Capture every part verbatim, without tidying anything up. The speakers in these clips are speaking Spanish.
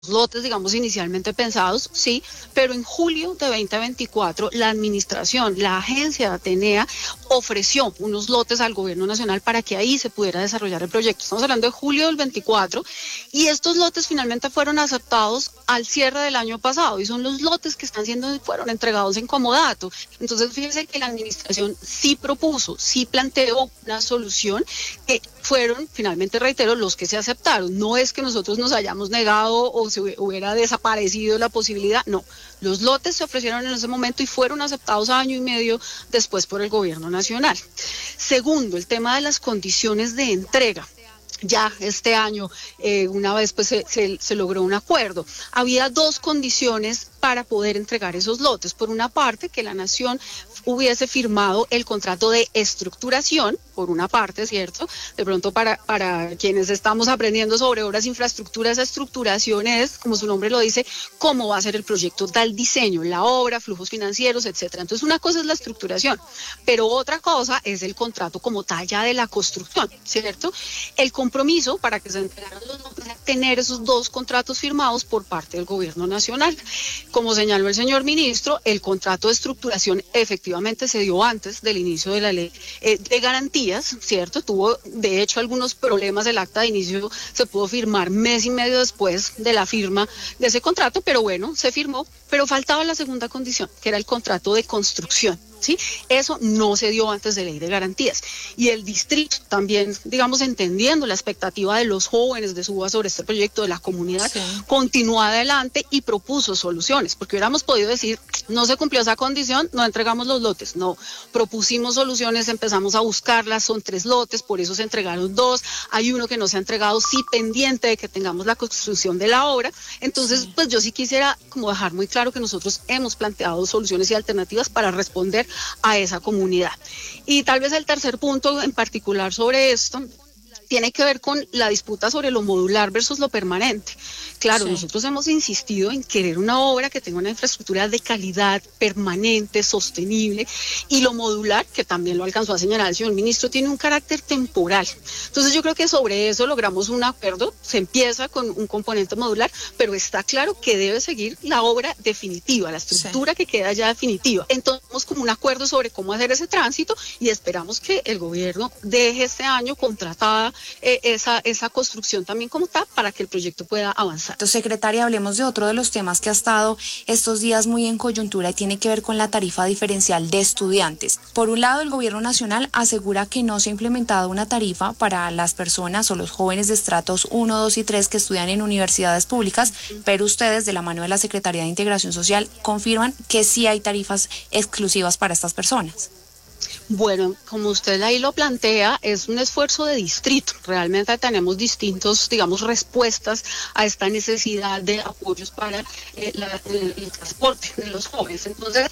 lotes, digamos, inicialmente pensados, sí, pero en julio de veinte veinticuatro la administración, la agencia de Atenea ofreció unos lotes al gobierno nacional para que ahí se pudiera desarrollar el proyecto. Estamos hablando de julio del veinticuatro y estos lotes finalmente fueron aceptados al cierre del año pasado y son los lotes que están siendo, fueron entregados en comodato. Entonces, fíjense que la administración sí propuso, sí planteó una solución que fueron, finalmente reitero, los que se aceptaron. No es que nosotros nos hayamos negado o se hubiera desaparecido la posibilidad, no. Los lotes se ofrecieron en ese momento y fueron aceptados año y medio después por el gobierno nacional. Segundo, el tema de las condiciones de entrega. Ya este año, eh, una vez pues se, se, se logró un acuerdo. Había dos condiciones para poder entregar esos lotes. Por una parte, que la Nación hubiese firmado el contrato de estructuración, por una parte, ¿cierto? De pronto para, para quienes estamos aprendiendo sobre obras de infraestructura, esa estructuración es, como su nombre lo dice, cómo va a ser el proyecto, da el diseño, la obra, flujos financieros, etcétera. Entonces, una cosa es la estructuración, pero otra cosa es el contrato como tal ya de la construcción, ¿cierto? El compromiso para que se entregaran los lotes es tener esos dos contratos firmados por parte del gobierno nacional. Como señaló el señor ministro, el contrato de estructuración efectivamente se dio antes del inicio de la ley eh, de garantías, ¿cierto? Tuvo, de hecho, algunos problemas. El acta de inicio se pudo firmar mes y medio después de la firma de ese contrato, pero bueno, se firmó, pero faltaba la segunda condición, que era el contrato de construcción. ¿Sí? Eso no se dio antes de ley de garantías. Y el distrito también, digamos, entendiendo la expectativa de los jóvenes de Suba sobre este proyecto de la comunidad, sí, continuó adelante y propuso soluciones, porque hubiéramos podido decir, no se cumplió esa condición, no entregamos los lotes. No, propusimos soluciones, empezamos a buscarlas, son tres lotes, por eso se entregaron dos, hay uno que no se ha entregado, sí pendiente de que tengamos la construcción de la obra. Entonces, pues yo sí quisiera como dejar muy claro que nosotros hemos planteado soluciones y alternativas para responder a esa comunidad. Y tal vez el tercer punto en particular sobre esto tiene que ver con la disputa sobre lo modular versus lo permanente. Claro, sí, nosotros hemos insistido en querer una obra que tenga una infraestructura de calidad, permanente, sostenible, y lo modular, que también lo alcanzó a señalar el señor ministro, tiene un carácter temporal. Entonces yo creo que sobre eso logramos un acuerdo, se empieza con un componente modular, pero está claro que debe seguir la obra definitiva, la estructura, sí, que queda ya definitiva. Entonces tenemos como un acuerdo sobre cómo hacer ese tránsito y esperamos que el gobierno deje este año contratada Eh, esa, esa construcción también como tal para que el proyecto pueda avanzar. Entonces, secretaria, hablemos de otro de los temas que ha estado estos días muy en coyuntura y tiene que ver con la tarifa diferencial de estudiantes. Por un lado, el gobierno nacional asegura que no se ha implementado una tarifa para las personas o los jóvenes de estratos uno, dos y tres que estudian en universidades públicas, pero ustedes, de la mano de la Secretaría de Integración Social, confirman que sí hay tarifas exclusivas para estas personas. Bueno, como usted ahí lo plantea, es un esfuerzo de distrito. Realmente tenemos distintos, digamos, respuestas a esta necesidad de apoyos para eh, la, el, el transporte de los jóvenes. Entonces,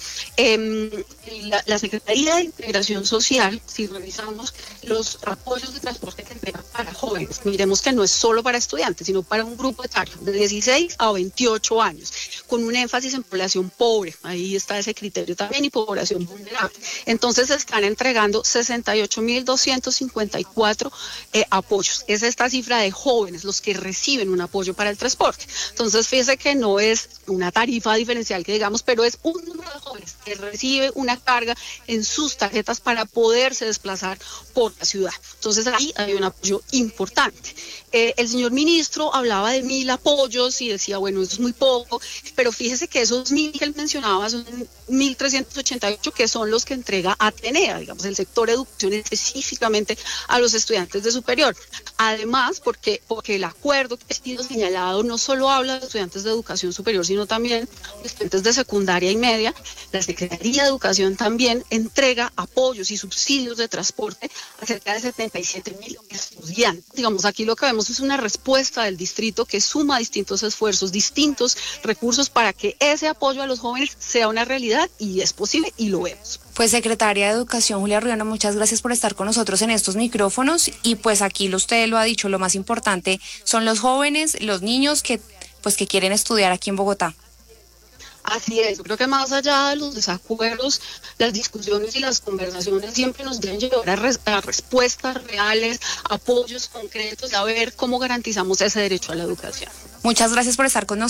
eh, la, la Secretaría de Integración Social, si revisamos los apoyos de transporte que entrega para jóvenes, miremos que no es solo para estudiantes, sino para un grupo etario de dieciséis a veintiocho años, con un énfasis en población pobre. Ahí está ese criterio también, y población vulnerable. Entonces, están entregando sesenta y ocho mil doscientos cincuenta y cuatro eh, apoyos. Es esta cifra de jóvenes los que reciben un apoyo para el transporte. Entonces, fíjese que no es una tarifa diferencial que digamos, pero es un número de jóvenes que recibe una carga en sus tarjetas para poderse desplazar por la ciudad. Entonces, ahí hay un apoyo importante. Eh, el señor ministro hablaba de mil apoyos y decía, bueno, eso es muy poco, pero fíjese que esos mil que él mencionaba son mil trescientos ochenta y ocho que son los que entrega Atenea, digamos, el sector de educación específicamente a los estudiantes de superior. Además, porque, porque el acuerdo que ha sido señalado no solo habla de estudiantes de educación superior, sino también de estudiantes de secundaria y media, la Secretaría de Educación también entrega apoyos y subsidios de transporte a cerca de setenta y siete mil estudiantes. Digamos, aquí lo que vemos es una respuesta del distrito que suma distintos esfuerzos, distintos recursos para que ese apoyo a los jóvenes sea una realidad, y es posible y lo vemos. Pues, secretaria de Educación, Julia Ruiano, muchas gracias por estar con nosotros en estos micrófonos, y pues aquí usted lo ha dicho, lo más importante son los jóvenes, los niños que pues que quieren estudiar aquí en Bogotá. Así es, yo creo que más allá de los desacuerdos, las discusiones y las conversaciones siempre nos deben llevar a, res a respuestas reales, apoyos concretos, a ver cómo garantizamos ese derecho a la educación. Muchas gracias por estar con nosotros.